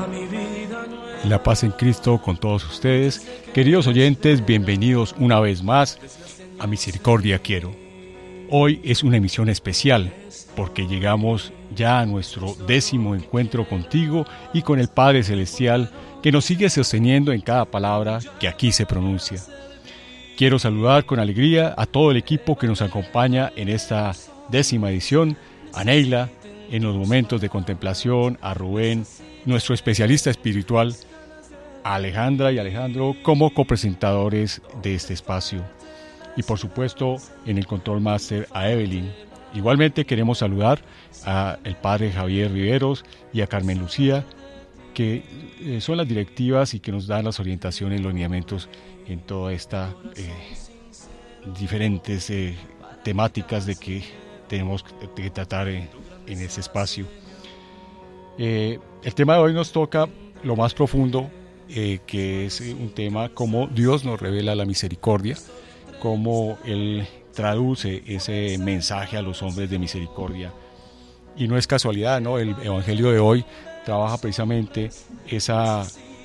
La paz en Cristo con todos ustedes. Queridos oyentes, bienvenidos una vez más a Misericordia Quiero. Hoy es una emisión especial porque llegamos ya a nuestro 10º encuentro contigo y con el Padre Celestial que nos sigue sosteniendo en cada palabra que aquí se pronuncia. Quiero saludar con alegría a todo el equipo que nos acompaña en esta 10ª edición, a Neila en los momentos de contemplación, a Rubén, nuestro especialista espiritual, a Alejandra y Alejandro como copresentadores de este espacio. Y por supuesto, en el Control Master a Evelyn. Igualmente queremos saludar al padre Javier Riveros y a Carmen Lucía, que son las directivas y que nos dan las orientaciones, los lineamientos en todas estas diferentes temáticas de que tenemos que tratar en este espacio. El tema de hoy nos toca lo más profundo, que es un tema como Dios nos revela la misericordia, cómo Él traduce ese mensaje a los hombres de misericordia. Y no es casualidad, ¿no? El Evangelio de hoy trabaja precisamente esa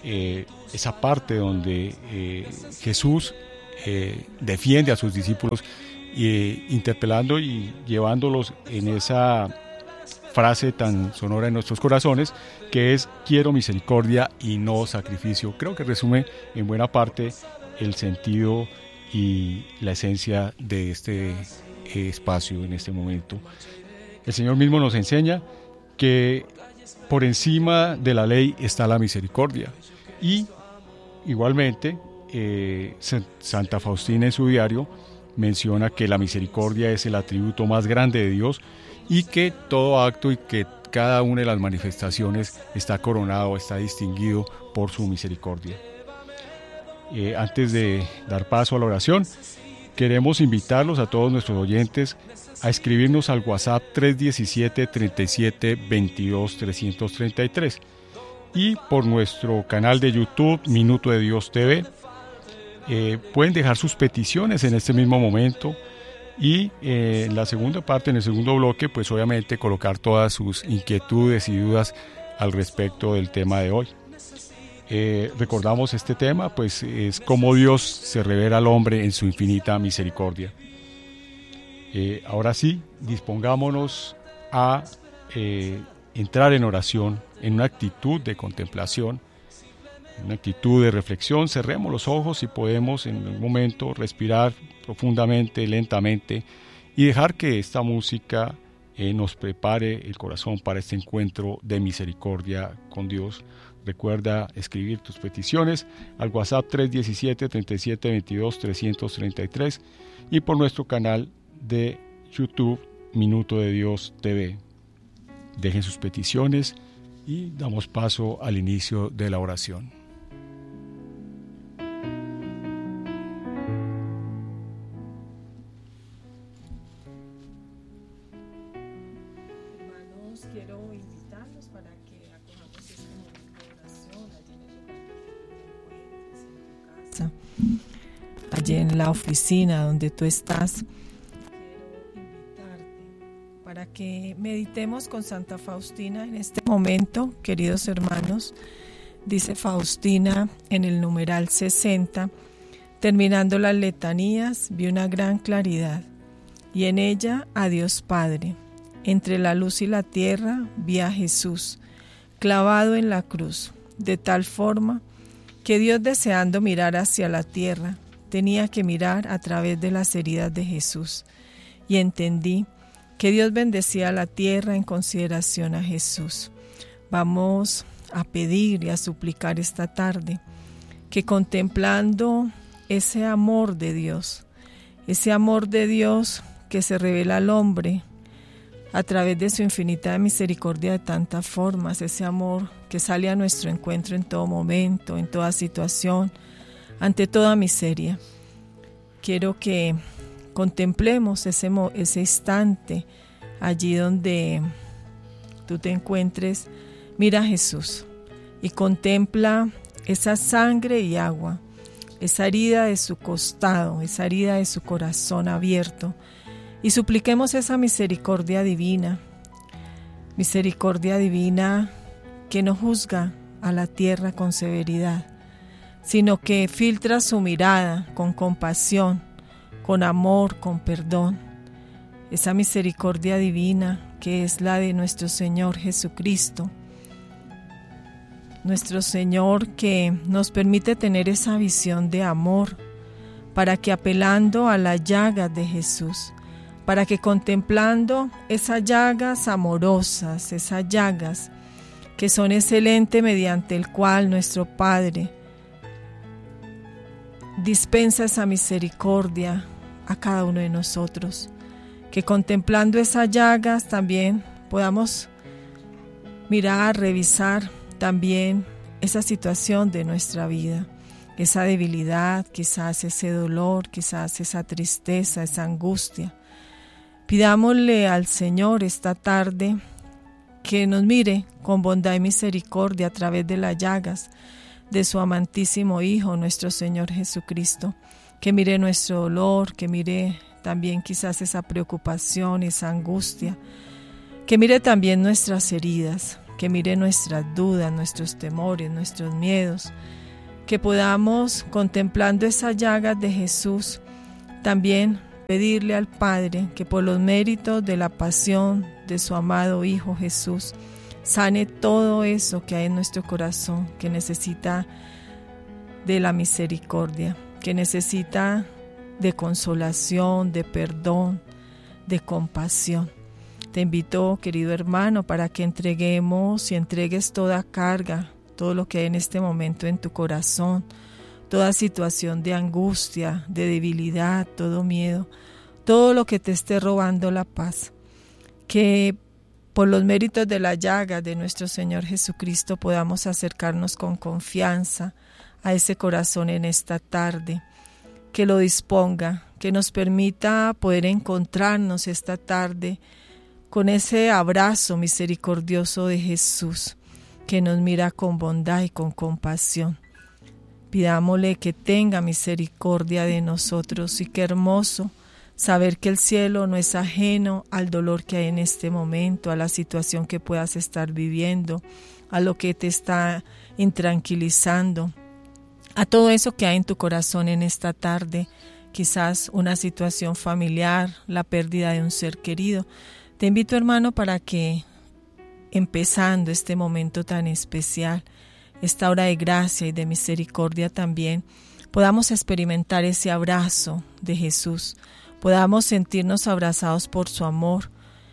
parte donde Jesús defiende a sus discípulos, interpelando y llevándolos en esa frase tan sonora en nuestros corazones, que es: quiero misericordia y no sacrificio. Creo que resume en buena parte el sentido y la esencia de este espacio en este momento. El Señor mismo nos enseña que por encima de la ley está la misericordia, y igualmente Santa Faustina en su diario menciona que la misericordia es el atributo más grande de Dios y que todo acto y que cada una de las manifestaciones está coronado, está distinguido por su misericordia. Antes de dar paso a la oración, queremos invitarlos a todos nuestros oyentes a escribirnos al WhatsApp 317-37-22-333 y por nuestro canal de YouTube Minuto de Dios TV. Pueden dejar sus peticiones en este mismo momento y en la segunda parte, en el segundo bloque, pues obviamente colocar todas sus inquietudes y dudas al respecto del tema de hoy. Recordamos este tema, pues es cómo Dios se revela al hombre en su infinita misericordia. Ahora sí, dispongámonos a entrar en oración, en una actitud de contemplación, en una actitud de reflexión. Cerremos los ojos si podemos en un momento, respirar profundamente, lentamente, y dejar que esta música nos prepare el corazón para este encuentro de misericordia con Dios. Recuerda escribir tus peticiones al WhatsApp 317-37-22-333 y por nuestro canal de YouTube Minuto de Dios TV. Dejen sus peticiones y damos paso al inicio de la oración. Quiero invitarlos para que acojamos este momento de oración allí en el lugar donde te encuentres, en tu casa, allí en la oficina donde tú estás. Quiero invitarte para que meditemos con Santa Faustina en este momento, queridos hermanos. Dice Faustina en el numeral 60, terminando las letanías, vi una gran claridad, y en ella a Dios Padre. Entre la luz y la tierra vi a Jesús, clavado en la cruz, de tal forma que Dios, deseando mirar hacia la tierra, tenía que mirar a través de las heridas de Jesús. Y entendí que Dios bendecía la tierra en consideración a Jesús. Vamos a pedir y a suplicar esta tarde que, contemplando ese amor de Dios que se revela al hombre a través de su infinita misericordia de tantas formas, ese amor que sale a nuestro encuentro en todo momento, en toda situación, ante toda miseria. Quiero que contemplemos ese instante allí donde tú te encuentres. Mira a Jesús y contempla esa sangre y agua, esa herida de su costado, esa herida de su corazón abierto, y supliquemos esa misericordia divina que no juzga, a la tierra con severidad, sino que filtra su mirada con compasión, con amor, con perdón. Esa misericordia divina que es la de nuestro Señor Jesucristo. Nuestro Señor que nos permite tener esa visión de amor, para que apelando a las llagas de Jesús, para que contemplando esas llagas amorosas, esas llagas que son ese lente mediante el cual nuestro Padre dispensa esa misericordia a cada uno de nosotros, que contemplando esas llagas también podamos mirar, revisar también esa situación de nuestra vida, esa debilidad, quizás ese dolor, quizás esa tristeza, esa angustia. Pidámosle al Señor esta tarde que nos mire con bondad y misericordia a través de las llagas de su amantísimo Hijo, nuestro Señor Jesucristo, que mire nuestro dolor, que mire también quizás esa preocupación, esa angustia, que mire también nuestras heridas, que mire nuestras dudas, nuestros temores, nuestros miedos, que podamos, contemplando esas llagas de Jesús, también pedirle al Padre que por los méritos de la pasión de su amado Hijo Jesús, sane todo eso que hay en nuestro corazón, que necesita de la misericordia, que necesita de consolación, de perdón, de compasión. Te invito, querido hermano, para que entreguemos y entregues toda carga, todo lo que hay en este momento en tu corazón, toda situación de angustia, de debilidad, todo miedo, todo lo que te esté robando la paz. Que por los méritos de la llaga de nuestro Señor Jesucristo podamos acercarnos con confianza a ese corazón en esta tarde, que lo disponga, que nos permita poder encontrarnos esta tarde con ese abrazo misericordioso de Jesús, que nos mira con bondad y con compasión. Pidámosle que tenga misericordia de nosotros, y qué hermoso saber que el cielo no es ajeno al dolor que hay en este momento, a la situación que puedas estar viviendo, a lo que te está intranquilizando, a todo eso que hay en tu corazón en esta tarde, quizás una situación familiar, la pérdida de un ser querido. Te invito, hermano, para que empezando este momento tan especial, esta hora de gracia y de misericordia también, podamos experimentar ese abrazo de Jesús, podamos sentirnos abrazados por su amor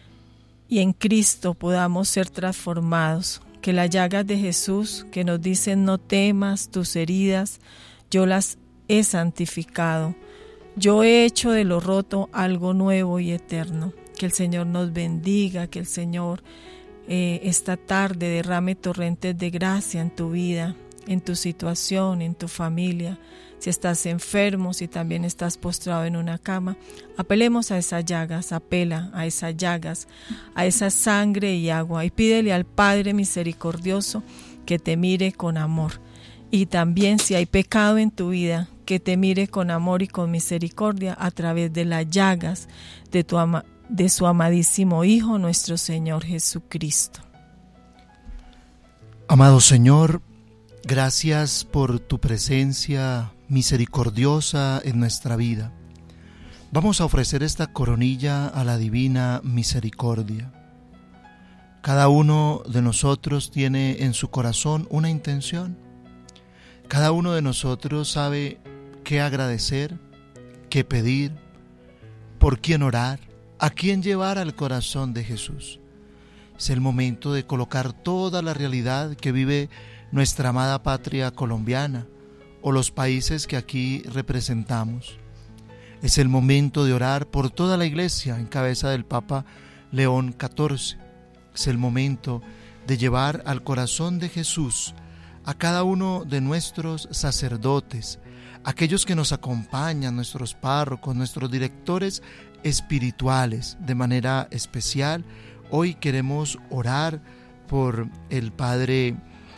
y en Cristo podamos ser transformados. Que las llagas de Jesús que nos dicen no temas tus heridas, yo las he santificado, yo he hecho de lo roto algo nuevo y eterno. Que el Señor nos bendiga, que el Señor esta tarde derrame torrentes de gracia en tu vida, en tu situación, en tu familia. Si estás enfermo, si también estás postrado en una cama, apelemos a esas llagas, apela a esas llagas, a esa sangre y agua, y pídele al Padre misericordioso que te mire con amor. Y también si hay pecado en tu vida, que te mire con amor y con misericordia a través de las llagas de su amadísimo Hijo, nuestro Señor Jesucristo. Amado Señor, gracias por tu presencia misericordiosa en nuestra vida. Vamos a ofrecer esta coronilla a la divina misericordia. Cada uno de nosotros tiene en su corazón una intención. Cada uno de nosotros sabe qué agradecer, qué pedir, por quién orar, a quién llevar al corazón de Jesús. Es el momento de colocar toda la realidad que vive nuestra amada patria colombiana o los países que aquí representamos. Es el momento de orar por toda la Iglesia en cabeza del Papa León XIV. Es el momento de llevar al corazón de Jesús a cada uno de nuestros sacerdotes, aquellos que nos acompañan, nuestros párrocos, nuestros directores espirituales. De manera especial, hoy queremos orar por el Padre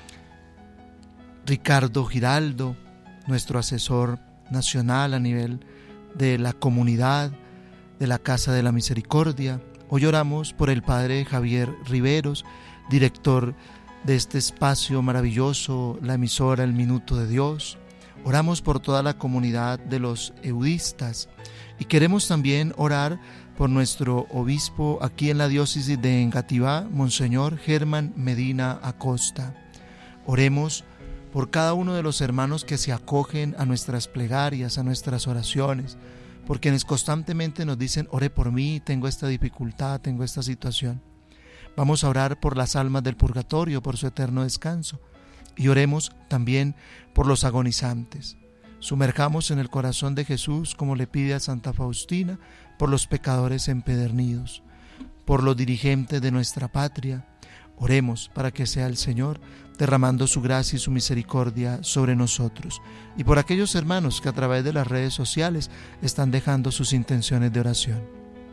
Ricardo Giraldo, nuestro asesor nacional a nivel de la comunidad de la Casa de la Misericordia. Hoy oramos por el Padre Javier Riveros, director de este espacio maravilloso, la emisora El Minuto de Dios. Oramos por toda la comunidad de los eudistas y queremos también orar por nuestro obispo aquí en la diócesis de Engativá, Monseñor Germán Medina Acosta. Oremos por cada uno de los hermanos que se acogen a nuestras plegarias, a nuestras oraciones, por quienes constantemente nos dicen: ore por mí, tengo esta dificultad, tengo esta situación. Vamos a orar por las almas del purgatorio, por su eterno descanso, y oremos también por los agonizantes. Sumerjamos en el corazón de Jesús, como le pide a Santa Faustina, por los pecadores empedernidos, por los dirigentes de nuestra patria. Oremos para que sea el Señor derramando su gracia y su misericordia sobre nosotros, y por aquellos hermanos que a través de las redes sociales están dejando sus intenciones de oración.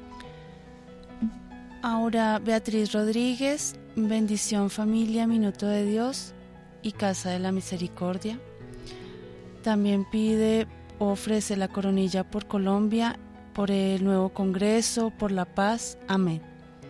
Ahora Beatriz Rodríguez, bendición familia, Minuto de Dios y Casa de la Misericordia. También ofrece la coronilla por Colombia, por el nuevo Congreso, por la paz. Amén.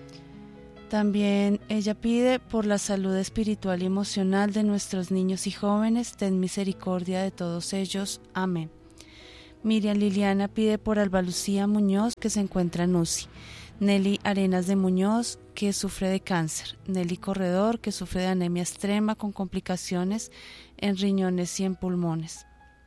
También ella pide por la salud espiritual y emocional de nuestros niños y jóvenes. Ten misericordia de todos ellos. Amén. Miriam Liliana pide por Alba Lucía Muñoz, que se encuentra en UCI. Nelly Arenas de Muñoz, que sufre de cáncer. Nelly Corredor, que sufre de anemia extrema con complicaciones en riñones y en pulmones.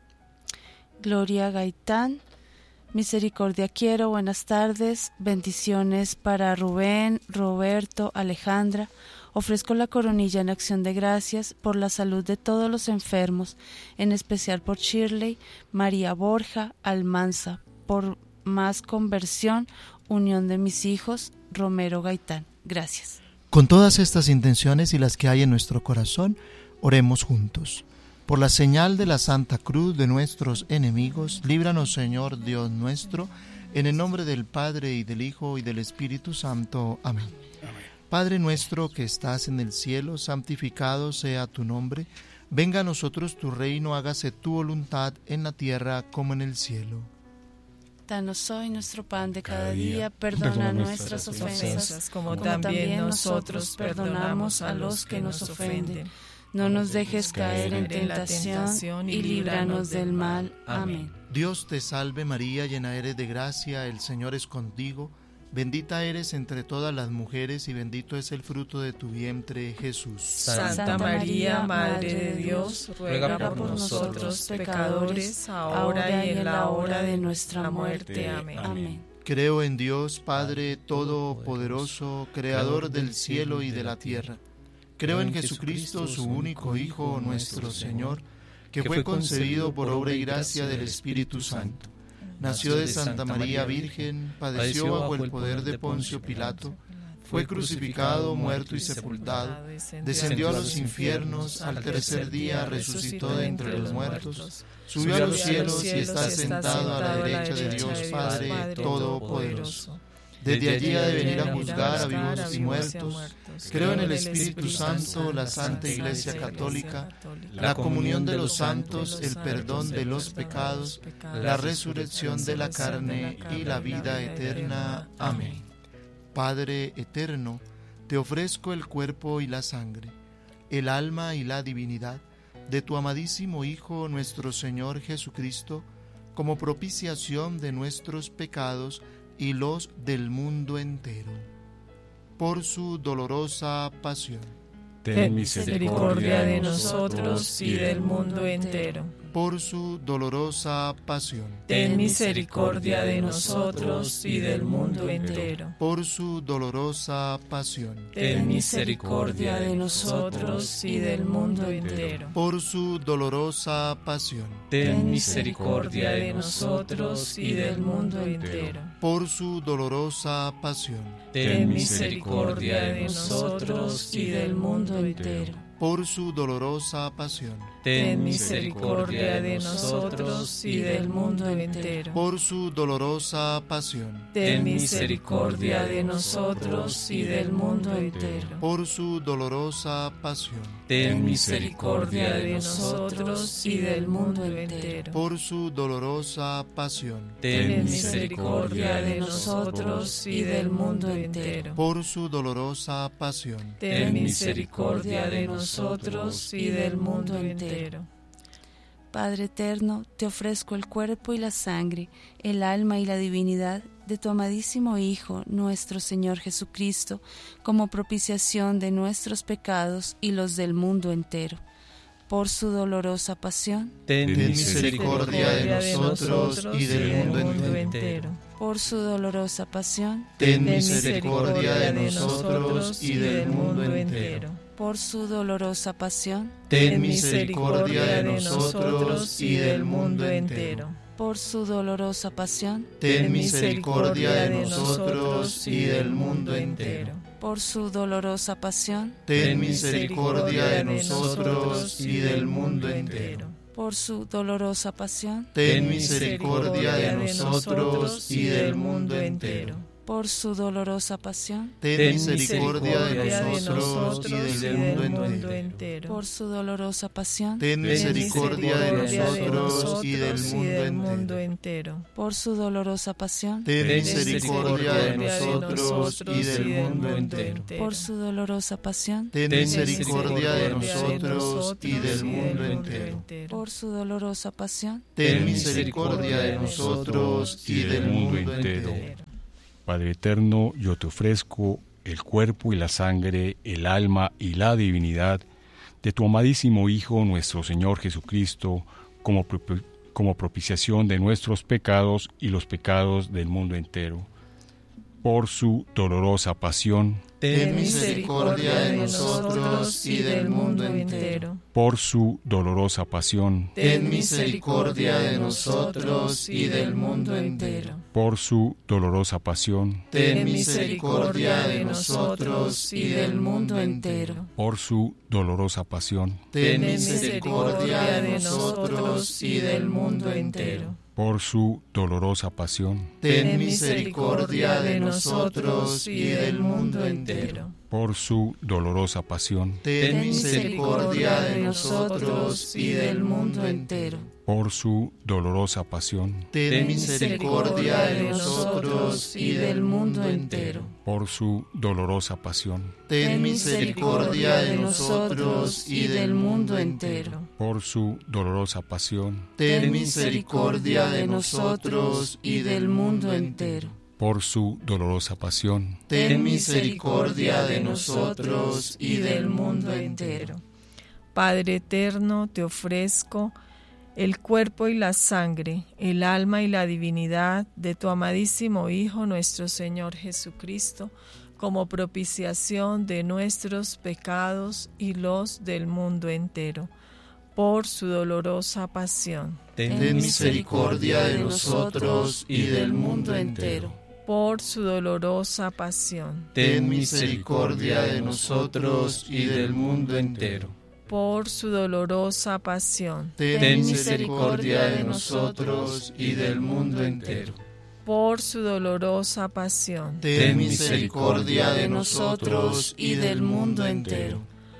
Gloria Gaitán, misericordia quiero, buenas tardes, bendiciones para Rubén, Roberto, Alejandra. Ofrezco la coronilla en acción de gracias por la salud de todos los enfermos, en especial por Shirley, María Borja, Almanza, por más conversión, unión de mis hijos, Romero Gaitán. Gracias. Con todas estas intenciones y las que hay en nuestro corazón, oremos juntos. Por la señal de la Santa Cruz de nuestros enemigos, líbranos, Señor Dios nuestro, en el nombre del Padre, y del Hijo, y del Espíritu Santo. Amén. Amén. Padre nuestro que estás en el cielo, santificado sea tu nombre. Venga a nosotros tu reino, hágase tu voluntad en la tierra como en el cielo. Danos hoy nuestro pan de cada día, perdona nuestras ofensas, como también nosotros perdonamos a los que nos ofenden. No nos dejes caer en tentación y líbranos del mal. Amén. Dios te salve María, llena eres de gracia, el Señor es contigo. Bendita eres entre todas las mujeres y bendito es el fruto de tu vientre, Jesús. Santa María, Madre de Dios, ruega por nosotros pecadores, ahora y en la hora de nuestra muerte. Amén. Amén. Creo en Dios, Padre Todopoderoso, Creador del cielo y de la tierra. Creo en Jesucristo, su único Hijo, nuestro Señor, que fue concebido por obra y gracia del Espíritu Santo. Nació de Santa María Virgen, padeció bajo el poder de Poncio Pilato, fue crucificado, muerto y sepultado, descendió a los infiernos, al tercer día resucitó de entre los muertos, subió a los cielos y está sentado a la derecha de Dios Padre Todopoderoso. Desde allí ha de venir a juzgar a vivos y muertos. Creo en el Espíritu Santo, la Santa Iglesia Católica, la comunión de los santos, el perdón de los pecados, la resurrección de la carne y la vida eterna. Amén. Padre eterno, te ofrezco el cuerpo y la sangre, el alma y la divinidad de tu amadísimo Hijo, nuestro Señor Jesucristo, como propiciación de nuestros pecados y los del mundo entero. Por su dolorosa pasión, ten misericordia de nosotros y del mundo entero. Por su dolorosa pasión, ten misericordia de nosotros y del mundo entero. Por su dolorosa pasión, ten misericordia de nosotros y del mundo entero. Por su dolorosa pasión, ten misericordia de nosotros y del mundo entero. Por su dolorosa pasión, ten misericordia de nosotros y del mundo entero. por su dolorosa pasión. Ten misericordia de nosotros y del mundo entero. Por su dolorosa pasión. Ten misericordia de nosotros y del mundo entero. Por su dolorosa pasión. Ten misericordia de nosotros y del mundo entero. Por su dolorosa pasión. Ten misericordia de nosotros y del mundo entero. Por su dolorosa pasión. Ten misericordia de nosotros y del mundo entero. Padre eterno, te ofrezco el cuerpo y la sangre, el alma y la divinidad de tu amadísimo Hijo, nuestro Señor Jesucristo, como propiciación de nuestros pecados y los del mundo entero. Por su dolorosa pasión, ten misericordia de nosotros y del mundo entero. Por su dolorosa pasión, ten misericordia de nosotros y del mundo entero. Por su dolorosa pasión, ten misericordia de nosotros y del mundo entero. Por su dolorosa pasión, ten misericordia de nosotros y del mundo entero. Por su dolorosa pasión, ten misericordia de nosotros y del mundo entero. Por su dolorosa pasión, ten misericordia de nosotros y del mundo entero. Por su dolorosa pasión, ten misericordia de nosotros y del mundo entero. Por su dolorosa pasión, ten misericordia de nosotros y del mundo entero. Por su dolorosa pasión, ten misericordia de nosotros y del mundo entero. Por su dolorosa pasión, ten misericordia de nosotros y del mundo entero. Por su dolorosa pasión, ten misericordia de nosotros y del mundo entero. Padre eterno, yo te ofrezco el cuerpo y la sangre, el alma y la divinidad de tu amadísimo Hijo, nuestro Señor Jesucristo, como propiciación de nuestros pecados y los pecados del mundo entero. Por su dolorosa pasión, ten misericordia de nosotros y del mundo entero. Por su dolorosa pasión, ten misericordia de nosotros y del mundo entero. Por su dolorosa pasión, ten misericordia de nosotros y del mundo entero. Por su dolorosa pasión, ten misericordia de nosotros y del mundo entero. Por su dolorosa pasión, ten misericordia de nosotros y del mundo entero. Por su dolorosa pasión, ten misericordia de nosotros y del mundo entero. Por su dolorosa pasión, ten misericordia de nosotros y del mundo entero. Por su dolorosa pasión, ten misericordia de nosotros y del mundo entero. Por su dolorosa pasión, ten misericordia de nosotros y del mundo entero. Por su dolorosa pasión, ten misericordia de nosotros y del mundo entero. Padre eterno, te ofrezco el cuerpo y la sangre, el alma y la divinidad de tu amadísimo Hijo, nuestro Señor Jesucristo, como propiciación de nuestros pecados y los del mundo entero. Por su dolorosa pasión, ten misericordia de nosotros y del mundo entero. Por su dolorosa pasión, ten misericordia de nosotros y del mundo entero. Por su dolorosa pasión, ten misericordia de nosotros y del mundo entero. Por su dolorosa pasión, ten misericordia de nosotros y del mundo entero.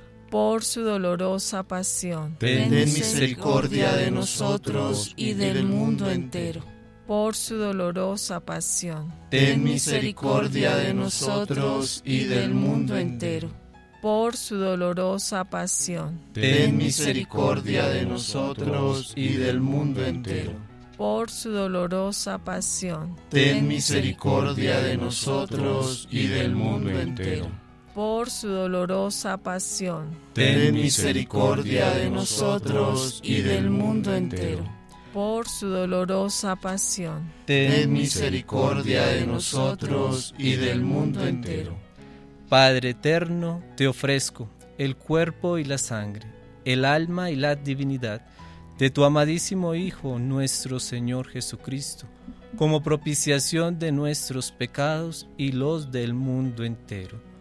Por su dolorosa pasión, ten misericordia de nosotros y del mundo entero. Por su dolorosa pasión, ten misericordia de nosotros y del mundo entero. Por su dolorosa pasión, ten misericordia de nosotros y del mundo entero. Por su dolorosa pasión, ten misericordia de nosotros y del mundo entero. Por su dolorosa pasión, ten misericordia de nosotros y del mundo entero. Por su dolorosa pasión, ten misericordia de nosotros y del mundo entero. Padre eterno, te ofrezco el cuerpo y la sangre, el alma y la divinidad de tu amadísimo Hijo, nuestro Señor Jesucristo, como propiciación de nuestros pecados y los del mundo entero.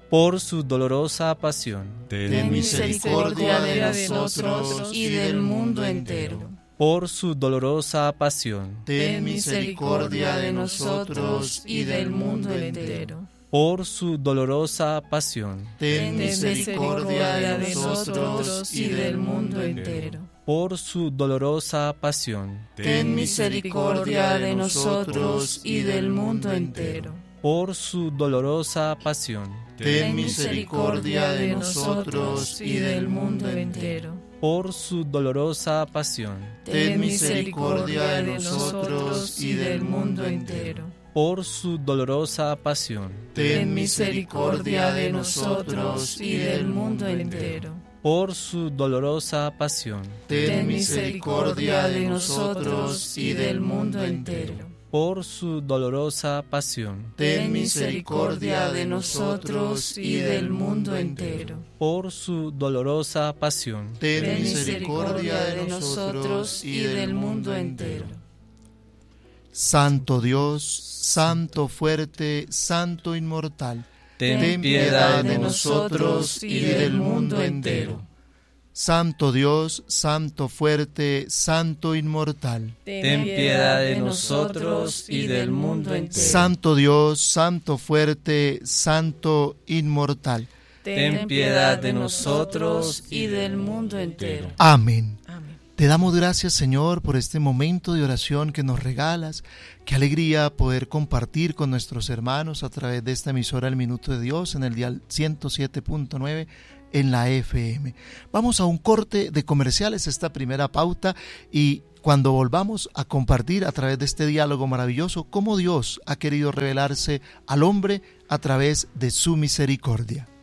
por su dolorosa pasión. Ten misericordia de nosotros y del mundo entero. Por su dolorosa pasión. Ten misericordia de nosotros y del mundo entero. Por su dolorosa pasión. Ten misericordia de nosotros y del mundo entero. Por su dolorosa pasión. Ten misericordia de nosotros y del mundo entero. Por su dolorosa pasión. Ten misericordia de nosotros y del mundo entero. Por su dolorosa pasión. Ten misericordia de nosotros y del mundo entero. Por su dolorosa pasión. Ten misericordia de nosotros y del mundo entero. Por su dolorosa pasión. Ten misericordia de nosotros y del mundo entero. Por su dolorosa pasión. Ten misericordia de nosotros y del mundo entero. Por su dolorosa pasión. Ten misericordia de nosotros y del mundo entero. Santo Dios, Santo fuerte, Santo inmortal, ten piedad de nosotros y del mundo entero. Santo Dios, Santo fuerte, Santo inmortal, ten piedad de nosotros y del mundo entero. Santo Dios, Santo fuerte, Santo inmortal, ten piedad de nosotros y del mundo entero. Amén. Te damos gracias, Señor, por este momento de oración que nos regalas. Qué alegría poder compartir con nuestros hermanos a través de esta emisora El Minuto de Dios en el dial 107.9 en la FM. Vamos a un corte de comerciales, esta primera pauta, y cuando volvamos a compartir a través de este diálogo maravilloso cómo Dios ha querido revelarse al hombre a través de su misericordia.